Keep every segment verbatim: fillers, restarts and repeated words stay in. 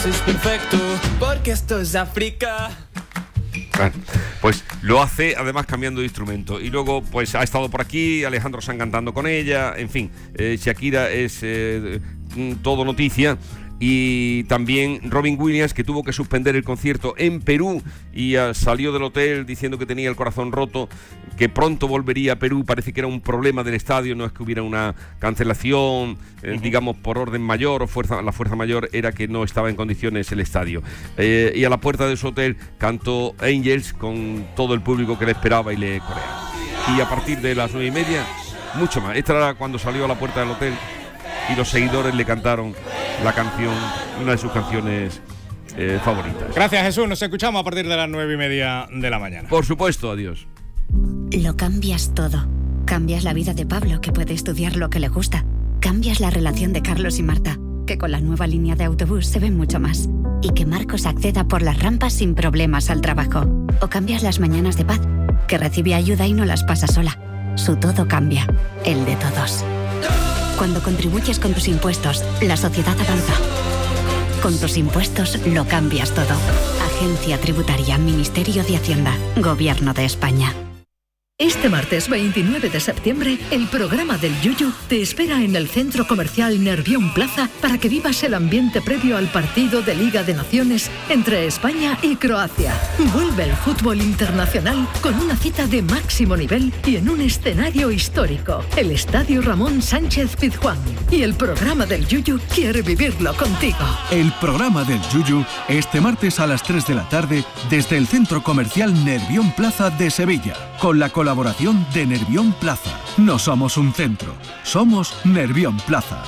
Es perfecto, porque esto es África. Bueno, pues lo hace además cambiando de instrumento. Y luego pues ha estado por aquí Alejandro Sanz cantando con ella. En fin, eh, Shakira es eh, todo noticia. Y también Robin Williams, que tuvo que suspender el concierto en Perú y uh, salió del hotel diciendo que tenía el corazón roto, que pronto volvería a Perú. Parece que era un problema del estadio, no es que hubiera una cancelación, eh, uh-huh. digamos, por orden mayor o fuerza, la fuerza mayor era que no estaba en condiciones el estadio. Eh, y a la puerta de su hotel cantó Angels con todo el público que le esperaba y le coreaba. Y a partir de las nueve y media, mucho más. Esta era cuando salió a la puerta del hotel y los seguidores le cantaron la canción, una de sus canciones eh, favoritas. Gracias, Jesús. Nos escuchamos a partir de las nueve y media de la mañana. Por supuesto, adiós. Lo cambias todo. Cambias la vida de Pablo, que puede estudiar lo que le gusta. Cambias la relación de Carlos y Marta, que con la nueva línea de autobús se ven mucho más. Y que Marcos acceda por las rampas sin problemas al trabajo. O cambias las mañanas de Paz, que recibe ayuda y no las pasa sola. Su todo cambia, el de todos. Cuando contribuyes con tus impuestos, la sociedad avanza. Con tus impuestos lo cambias todo. Agencia Tributaria, Ministerio de Hacienda, Gobierno de España. Este martes veintinueve de septiembre, el programa del Yuyu te espera en el Centro Comercial Nervión Plaza para que vivas el ambiente previo al partido de Liga de Naciones entre España y Croacia. Vuelve el fútbol internacional con una cita de máximo nivel y en un escenario histórico, el Estadio Ramón Sánchez Pizjuán. Y el programa del Yuyu quiere vivirlo contigo. El programa del Yuyu este martes a las tres de la tarde desde el Centro Comercial Nervión Plaza de Sevilla, con la colaboración Colaboración de Nervión Plaza. No somos un centro, somos Nervión Plaza.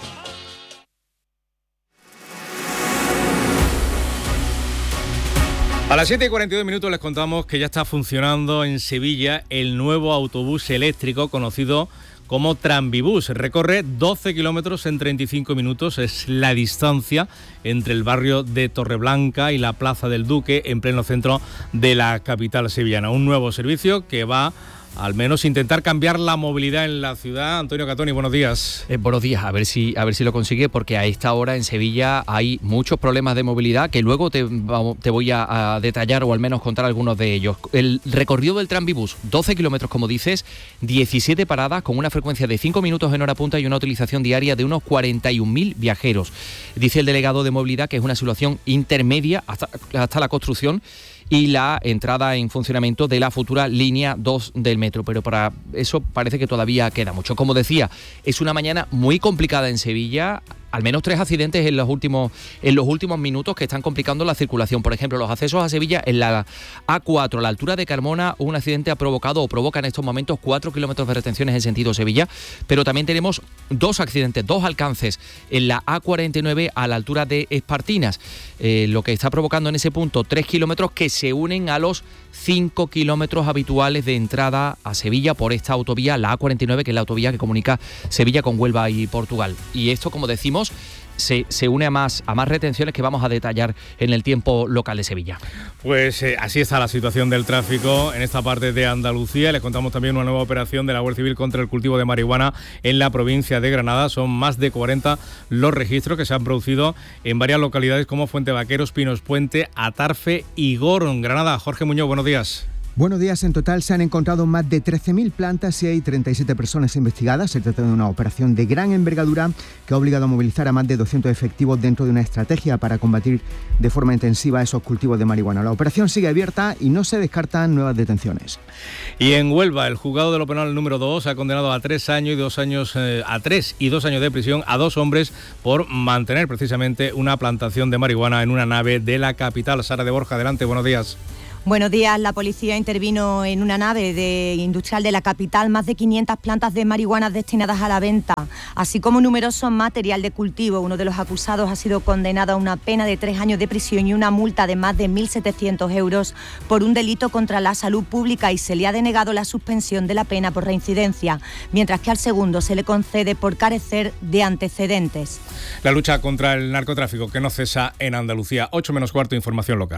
A las siete y cuarenta y dos minutos les contamos que ya está funcionando en Sevilla el nuevo autobús eléctrico conocido como Tranvibús. Recorre doce kilómetros en treinta y cinco minutos. Es la distancia entre el barrio de Torreblanca y la Plaza del Duque, en pleno centro de la capital sevillana. Un nuevo servicio que va al menos intentar cambiar la movilidad en la ciudad. Antonio Catoni, buenos días. Eh, buenos días, a ver si a ver si lo consigue, porque a esta hora en Sevilla hay muchos problemas de movilidad que luego te, te voy a, a detallar o al menos contar algunos de ellos. El recorrido del Tranvibús, doce kilómetros como dices, diecisiete paradas con una frecuencia de cinco minutos en hora punta y una utilización diaria de unos cuarenta y un mil viajeros. Dice el delegado de movilidad que es una situación intermedia hasta, hasta la construcción y la entrada en funcionamiento de la futura línea dos del metro, pero para eso parece que todavía queda mucho. Como decía, es una mañana muy complicada en Sevilla. Al menos tres accidentes en los últimos en los últimos minutos que están complicando la circulación. Por ejemplo, los accesos a Sevilla en la A cuatro, a la altura de Carmona, un accidente ha provocado o provoca en estos momentos cuatro kilómetros de retenciones en sentido Sevilla, pero también tenemos dos accidentes, dos alcances en la A cuarenta y nueve a la altura de Espartinas, eh, lo que está provocando en ese punto tres kilómetros que se unen a los cinco kilómetros habituales de entrada a Sevilla por esta autovía, la A cuarenta y nueve, que es la autovía que comunica Sevilla con Huelva y Portugal. Y esto, como decimos, Se, se une a más, a más retenciones que vamos a detallar en el tiempo local de Sevilla. Pues eh, así está la situación del tráfico en esta parte de Andalucía. Les contamos también una nueva operación de la Guardia Civil contra el cultivo de marihuana en la provincia de Granada. Son más de cuarenta los registros que se han producido en varias localidades como Fuente Vaqueros, Pinos Puente, Atarfe y Gorón. Granada, Jorge Muñoz, buenos días. Buenos días. En total se han encontrado más de trece mil plantas y hay treinta y siete personas investigadas. Se trata de una operación de gran envergadura que ha obligado a movilizar a más de doscientos efectivos dentro de una estrategia para combatir de forma intensiva esos cultivos de marihuana. La operación sigue abierta y no se descartan nuevas detenciones. Y en Huelva, el juzgado de lo penal número dos ha condenado a tres años y dos años eh, a tres y dos años de prisión a dos hombres por mantener precisamente una plantación de marihuana en una nave de la capital. Sara de Borja, adelante, buenos días. Buenos días. La policía intervino en una nave de industrial de la capital, más de quinientas plantas de marihuana destinadas a la venta, así como numeroso material de cultivo. Uno de los acusados ha sido condenado a una pena de tres años de prisión y una multa de más de mil setecientos euros por un delito contra la salud pública y se le ha denegado la suspensión de la pena por reincidencia, mientras que al segundo se le concede por carecer de antecedentes. La lucha contra el narcotráfico que no cesa en Andalucía. ocho menos cuarto, información local.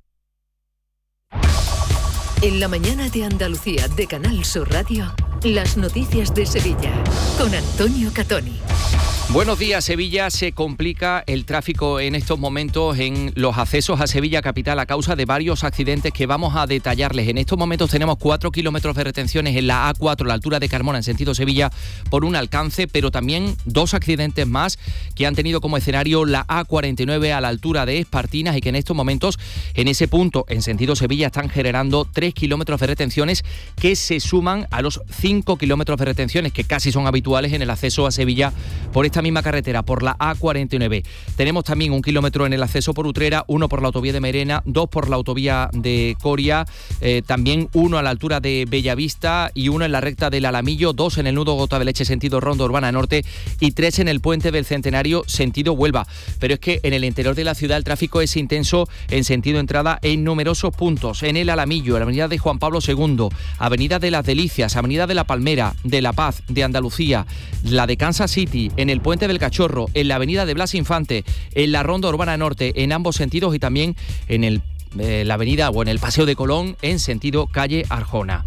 En la mañana de Andalucía de Canal Sur Radio, las noticias de Sevilla con Antonio Catoni. Buenos días. Sevilla. Se complica el tráfico en estos momentos en los accesos a Sevilla capital a causa de varios accidentes que vamos a detallarles. En estos momentos tenemos cuatro kilómetros de retenciones en la A cuatro, a la altura de Carmona, en sentido Sevilla, por un alcance, pero también dos accidentes más que han tenido como escenario la A cuarenta y nueve a la altura de Espartinas y que en estos momentos, en ese punto, en sentido Sevilla, están generando tres kilómetros de retenciones que se suman a los cinco kilómetros de retenciones que casi son habituales en el acceso a Sevilla por esta misma carretera, por la A cuarenta y nueve. Tenemos también un kilómetro en el acceso por Utrera, uno por la autovía de Merena, dos por la autovía de Coria, eh, también uno a la altura de Bellavista y uno en la recta del Alamillo, dos en el nudo Gota de Leche sentido Ronda Urbana Norte y tres en el puente del Centenario sentido Huelva. Pero es que en el interior de la ciudad el tráfico es intenso en sentido entrada en numerosos puntos. En el Alamillo, en la avenida de Juan Pablo segundo, avenida de las Delicias, avenida de la Palmera, de La Paz, de Andalucía, la de Kansas City, en el puente del Cachorro, en la avenida de Blas Infante, en la Ronda Urbana Norte, en ambos sentidos y también en el, eh, la avenida o en el Paseo de Colón en sentido calle Arjona.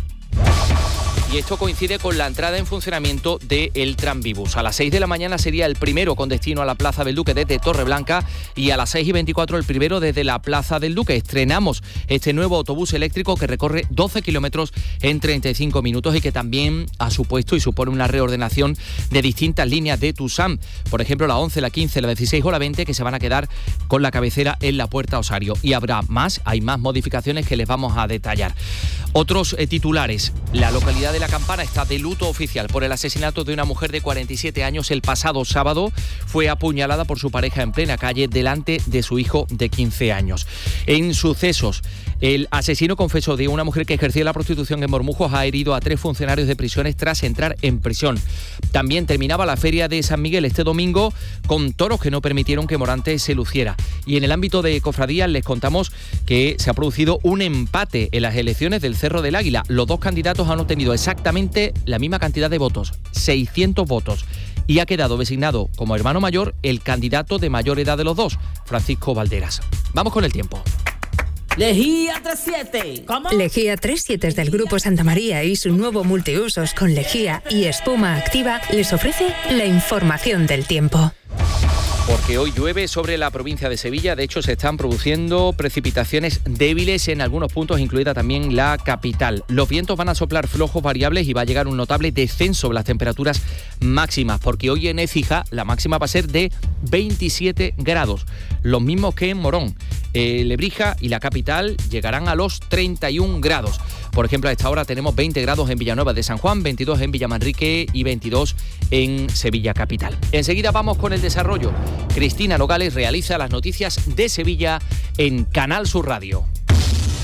Y esto coincide con la entrada en funcionamiento del Tranvibus. A las seis de la mañana sería el primero con destino a la Plaza del Duque desde Torreblanca y a las seis y veinticuatro el primero desde la Plaza del Duque. Estrenamos este nuevo autobús eléctrico que recorre doce kilómetros en treinta y cinco minutos y que también ha supuesto y supone una reordenación de distintas líneas de Tusam. Por ejemplo, la once, la quince, la dieciséis o la veinte que se van a quedar con la cabecera en la Puerta Osario. Y habrá más, hay más modificaciones que les vamos a detallar. Otros eh, titulares. La localidad de La Campana está de luto oficial por el asesinato de una mujer de cuarenta y siete años. El pasado sábado fue apuñalada por su pareja en plena calle delante de su hijo de quince años. En sucesos, el asesino confeso de una mujer que ejercía la prostitución en Mormujos ha herido a tres funcionarios de prisiones tras entrar en prisión. También terminaba la feria de San Miguel este domingo con toros que no permitieron que Morante se luciera. Y en el ámbito de cofradías les contamos que se ha producido un empate en las elecciones del Cerro del Águila. Los dos candidatos han obtenido exactamente la misma cantidad de votos, seiscientos votos. Y ha quedado designado como hermano mayor el candidato de mayor edad de los dos, Francisco Valderas. Vamos con el tiempo. Lejía treinta y siete. ¿Cómo? Lejía treinta y siete del Grupo Santa María y su nuevo multiusos con lejía y espuma activa les ofrece la información del tiempo. Porque hoy llueve sobre la provincia de Sevilla. De hecho, se están produciendo precipitaciones débiles en algunos puntos, incluida también la capital. Los vientos van a soplar flojos variables y va a llegar un notable descenso de las temperaturas máximas, porque hoy en Écija la máxima va a ser de veintisiete grados, los mismos que en Morón. Eh, Lebrija y la capital llegarán a los treinta y un grados. Por ejemplo, a esta hora tenemos veinte grados en Villanueva de San Juan, veintidós en Villamanrique y veintidós en Sevilla capital. Enseguida vamos con el desarrollo. Cristina Nogales realiza las noticias de Sevilla en Canal Sur Radio.